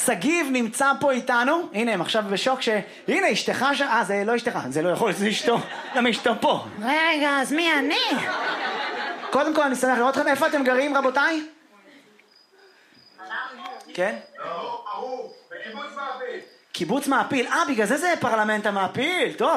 סגיב נמצא פה איתנו, הנה הם עכשיו בשוק הנה אשתך זה לא אשתך, זה לא יכול, זה אשתו, למה אשתו פה? רגע, אז מי אני? קודם כל אני שמח לראות אתכם, איפה אתם גרים רבותיי? כן? לא, בקיבוץ מעפיל. קיבוץ מעפיל, בגלל זה פרלמנט המעפיל, טוב,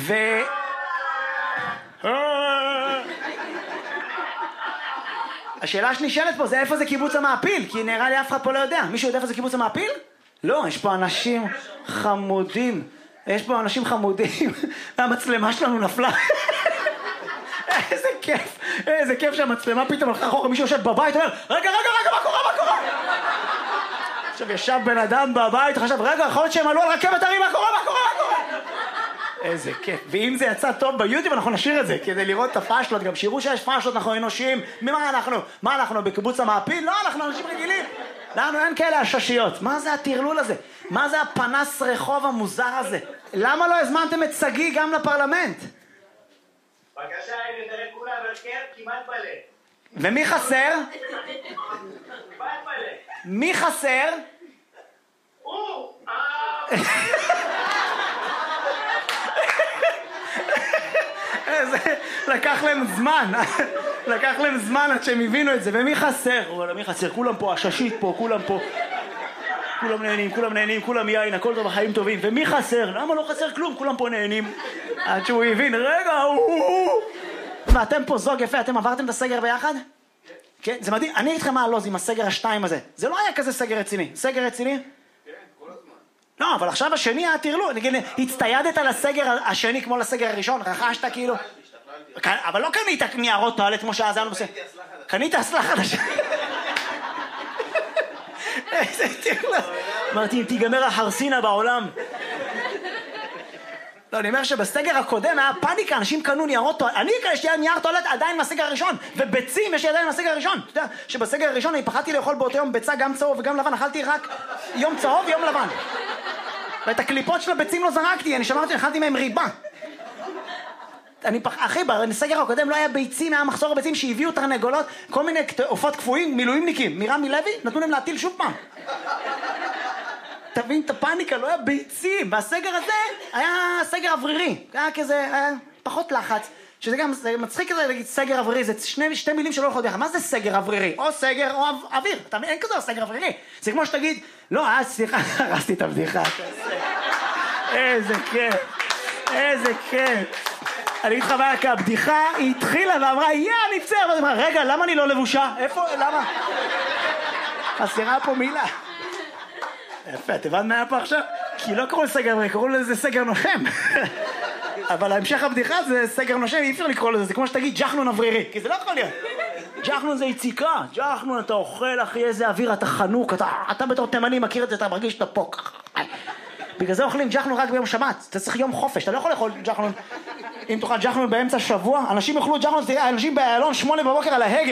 השאלה שנשאלת פה זה איפה זה קיבוץ המעפיל, כי נראה לי אף אחד פה לא יודע. מישהו יודע איפה זה קיבוץ המעפיל? לא, יש פה אנשים חמודים. יש פה אנשים חמודים. המצלמה שלנו נפלה. איזה כיף. איזה כיף שהמצלמה פתאום הלכה אחורה. מישהו יושב בבית ואומר, רגע, מה קורה? עכשיו ישב בן אדם בבית, חשב, רגע, יכול להיות שהם עלו על רכבת הרים, מה קורה? איזה כיף. ואם זה יצא טוב ביוטיוב, אנחנו נשאיר את זה, כדי לראות את הפאשלות. גם שיראו שיש פאשלות, אנחנו אנושיים. מה אנחנו בקיבוץ המעפיל? לא, אנחנו אנשים רגילים. לנו אין כאלה הששיות. מה זה הטרלול הזה? מה זה הפנס רחוב המוזר הזה? למה לא הזמנתם את סגי גם לפרלמנט? בבקשה, הנה, תראה כולה ברכב כמעט מלא. ומי חסר? כמעט מלא. מי חסר? לקח להם זמן עד שהם הבינו את זה. ומי חסר? מי חסר? כולם פה, הששית פה, כולם פה. כולם נהנים, כולם יין, הכל טוב, החיים טובים. ומי חסר? למה לא חסר כלום? כולם פה נהנים. עד שהוא הבין, רגע, ואתם פה זוג יפה, אתם עברתם את הסגר ביחד? כן, זה מדהים. אני אגיד לכם מה הלוז עם הסגר השתיים הזה. זה לא היה כזה סגר רציני. סגר רציני? כן, כל הזמן. לא, אבל עכשיו השני היה תרלו. הצטיידת לסגר השני כמו לסגר הראשון? רכשת כאילו? אבל לא קנית ניירות טואלט כמו שאז היינו בסדר. קנית אסלה חדשה. איזה תרלו. אמרתי, אם תיגמר החרסינה בעולם. לא, אני אומר שבסגר הקודם היה פאניקה, אנשים קנו ניירות טואלט. אני יש לי נייר טואלט עדיין מהסגר הראשון, וביצים יש לי עדיין מהסגר הראשון. אתה יודע שבסגר הראשון אני פחדתי לאכול באותו יום ביצה גם צהוב וגם לבן, אכלתי רק יום צהוב יום לבן. ואת הקליפות של הביצים לא זרקתי, אני שמרתי, אכלתי מהם ריבה. אחי, בסגר הקודם לא היה ביצים, היה מחסור ביצים שהביאו תרנגולות, כל מיני עופות קפואים, מילואימניקים, מרמי לוי, נתנו להם להטיל שוב פעם. תבין את הפאניקה, לא היה ביצים. והסגר הזה היה סגר אוורירי. היה כזה, היה פחות לחץ. שזה גם, זה מצחיק כזה להגיד סגר אוורירי, זה שתי מילים שלא יכולות ביחד. מה זה סגר אוורירי? או סגר או אוויר. אתה מבין? אין כזה סגר אוורירי. זה כמו שתגיד, לא, סליחה, הרסתי את הבדיחה. איזה כיף. איזה כיף. אני אגיד לך מה, הבדיחה היא התחילה ואמרה, אני פצר. ואני אמרה, רגע, למה אני לא לבושה? איפה? למה? חסרה פה מילה. יפה, את הבנת מה היה פה עכשיו? כי לא קראו לסגר אוורירי, קראו לזה סגר נושם. אבל המשך הבדיחה זה סגר נושם, אי אפשר לקרוא לזה, זה כמו שתגיד ג'חנון אוורירי, כי זה לא יכול להיות. ג'חנון זה יציקה, ג'חנון אתה אוכל אחי איזה אוויר, אתה חנוק, אתה בתור תימני מכיר את זה, אתה מרגיש שאתה פה. בגלל זה אוכלים ג'חנון רק ביום שבת, אתה צריך יום חופש, אתה לא יכול לאכול ג'חנון. אם תאכל ג'חנון באמצע שבוע, אנשים יאכלו ג'חנון, תראה, אנשים באלון 8 בבוקר על ההגה.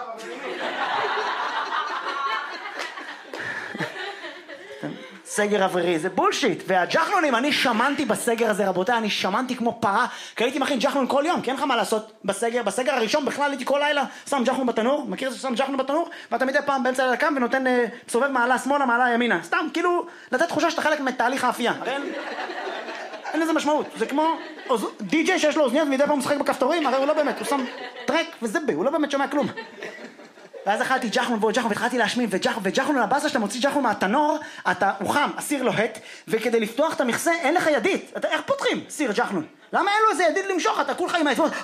סגר אוורירי, זה בולשיט. והג'חנונים, אני שמנתי בסגר הזה, רבותיי, אני שמנתי כמו פרה, כי הייתי מכין ג'חנון כל יום, כי אין לך מה לעשות בסגר. בסגר הראשון בכלל הייתי כל לילה שם ג'חנון בתנור, מכיר את זה ששם ג'חנון בתנור, ואתה מדי פעם באמצע לילה קם ונותן סובב מעלה שמאלה, מעלה ימינה. סתם, כאילו, לתת תחושה שאתה חלק מתהליך האפייה. אין לזה משמעות. זה כמו די-ג'יי שיש לו אוזניות ומדי פעם משחק בכפתורים, הרי הוא לא באמת, הוא שם טרק וזבה, הוא לא באמת שומע כלום. ואז אכלתי ג'חנון ועוד ג'חנון והתחלתי להשמין, וג'חנון הבאסה שאתה מוציא ג'חנון מהתנור, הוא חם, הסיר לוהט, וכדי לפתוח את המכסה אין לך ידית. איך פותחים סיר ג'חנון? למה אין לו איזה ידית למשוך? אתה כולך עם האצבעות,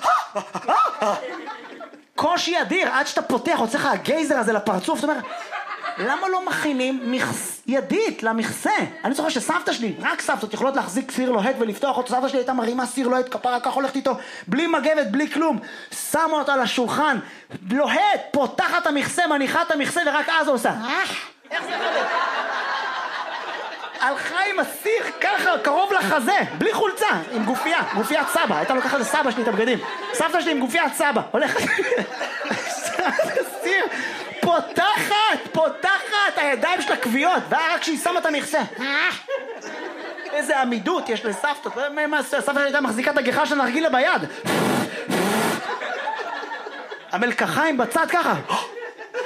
קושי אדיר, עד שאתה פותח, הוצא לך הגייזר הזה לפרצוף, זאת אומרת, למה לא מכינים ידית למכסה? אני זוכר שסבתא שלי, רק סבתות יכולות להחזיק סיר לוהט ולפתוח אותו, סבתא שלי הייתה מרימה סיר לוהט, כפרה כך הולכת איתו, בלי מגבת, בלי כלום, שמה אותו על השולחן, לוהט, פותחת המכסה, מניחה את המכסה ורק אז הוא עושה, איך זה יכול? הלכה עם הסיר ככה, קרוב לחזה, בלי חולצה, עם גופיית סבא, הייתה לוקחת לסבא שלי את הבגדים, סבתא שלי עם גופיית סבא, הולכת, סיר, פותחת הידיים של הכוויות, רק כשהיא שמה את המכסה. איזה עמידות יש לסבתות, סבתא הייתה מחזיקה את הגיחה של נרגילה ביד. המלקחיים בצד ככה.